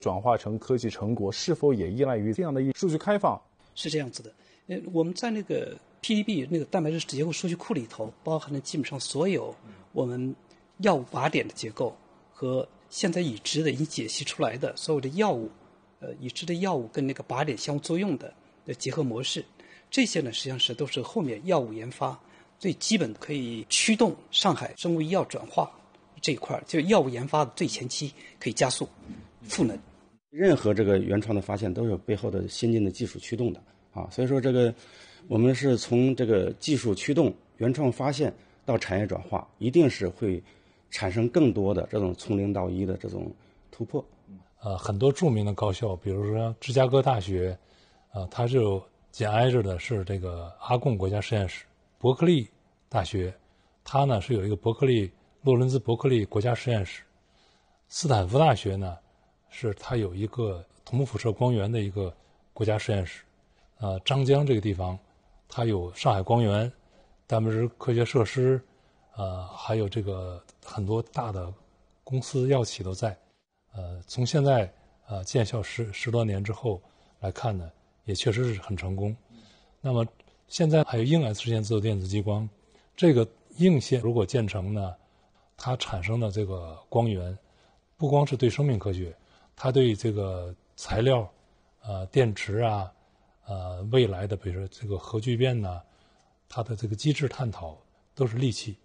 转化成科技成果，是否也依赖于这样的一数据开放？ 是这样子的，我们在那个 PDB 那个蛋白质结构数据库里头，包含了基本上所有我们药物靶点的结构和现在已知的已经解析出来的所有的药物，已知的药物跟那个靶点相互作用的结合模式，这些呢实际上都是后面药物研发最基本可以驱动上海生物医药转化这一块，就是药物研发的最前期可以加速赋能。 任何这个原创的发现都有背后的先进的技术驱动的啊，所以说这个我们是从这个技术驱动原创发现到产业转化，一定是会产生更多的这种从零到一的这种突破。 很多著名的高校，比如说芝加哥大学，它就紧挨着的是这个阿贡国家实验室；伯克利大学，它呢是有一个洛伦兹伯克利国家实验室；斯坦福大学呢，是它有一个同步辐射光源的一个国家实验室。张江这个地方，它有上海光源、蛋白质科学设施，还有这个很多大的公司药企都在。从现在建校十多年之后来看呢，也确实是很成功。那么现在还有硬 S 实验自由电子激光，这个硬线如果建成呢，它产生的这个光源，不光是对生命科学，它对这个材料、电池啊、未来的比如说这个核聚变呢，它的这个机制探讨都是利器。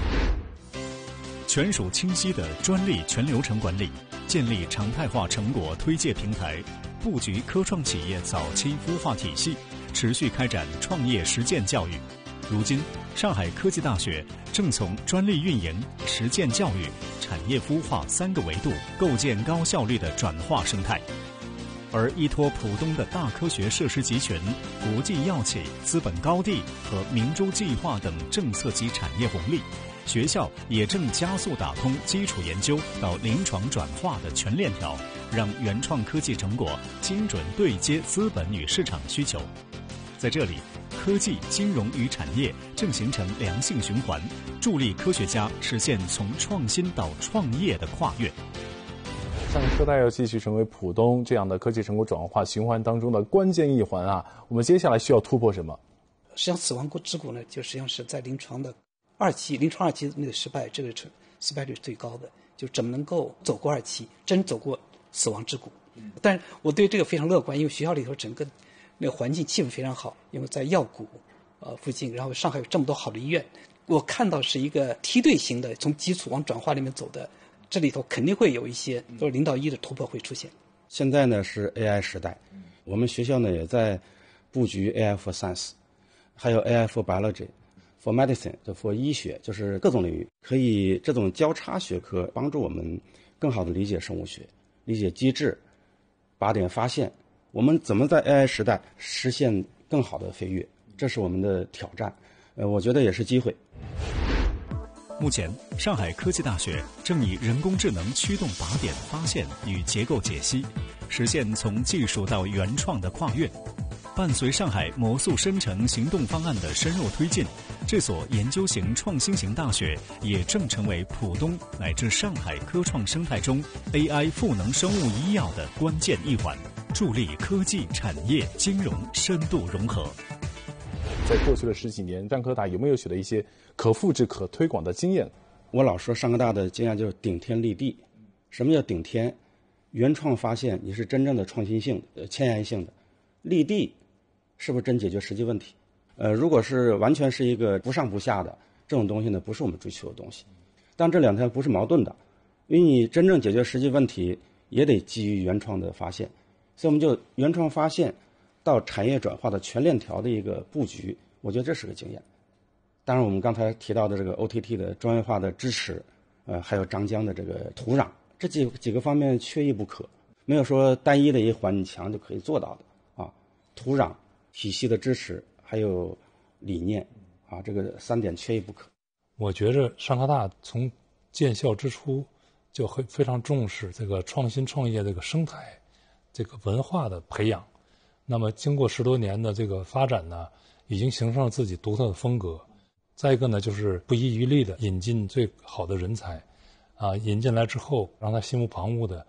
全属清晰的专利全流程管理，建立常态化成果推介平台，布局科创企业早期孵化体系，持续开展创业实践教育。如今，上海科技大学正从专利运营、实践教育、产业孵化3个维度构建高效率的转化生态。而依托浦东的大科学设施集群、国际药企、资本高地和明珠计划等政策级产业红利，学校也正加速打通基础研究到临床转化的全链条，让原创科技成果精准对接资本与市场需求。在这里，科技、金融与产业正形成良性循环，助力科学家实现从创新到创业的跨越。 上海科大要继续成为浦东这样的科技成果转化循环当中的关键一环啊！我们接下来需要突破什么？ 实际上，死亡之谷呢，就实际上是在临床二期那个失败，这个失败率是最高的。就怎么能够走过2期，真走过死亡之谷？但是我对这个非常乐观，因为学校里头整个那个环境气氛非常好，因为在药谷附近，然后上海有这么多好的医院，我看到是一个梯队型的，从基础往转化里面走的。这里头肯定会有一些就是0到1的突破会出现。 现在呢是 AI 时代，我们学校呢也在布局 AI for Science， 还有 AI for Biology、for Medicine， 就 for 医学，就是各种领域可以这种交叉学科帮助我们更好的理解生物学、理解机制、靶点发现。我们怎么在 AI 时代实现更好的飞跃？这是我们的挑战，我觉得也是机会。 目前，上海科技大学正以人工智能驱动靶点发现与结构解析，实现从技术到原创的跨越。伴随上海魔速生成行动方案的深入推进，这所研究型创新型大学也正成为浦东乃至上海科创生态中 AI 赋能生物医药的关键一环，助力科技、产业、金融深度融合。 在过去的10几年，上科大有没有取得一些可复制、可推广的经验？ 我老说上科大的经验就是顶天立地。什么叫顶天？原创发现你是真正的创新性的、前沿性的。立地是不是真解决实际问题？如果是完全是一个不上不下的这种东西呢，不是我们追求的东西。但这两条不是矛盾的，因为你真正解决实际问题也得基于原创的发现。所以我们就原创发现到产业转化的全链条的一个布局，我觉得这是个经验。当然我们刚才提到的这个 OTT 的专业化的支持，还有张江的这个土壤，这几个方面缺一不可，没有说单一的一环你强就可以做到的啊。土壤体系的支持还有理念啊，这个3点缺一不可。 我觉着上科大从建校之初就非常重视这个创新创业这个生态、这个文化的培养。那么经过10多年的这个发展呢，已经形成了自己独特的风格。再一个呢，就是不遗余力的引进最好的人才，引进来之后，让他心无旁骛的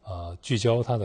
聚焦它的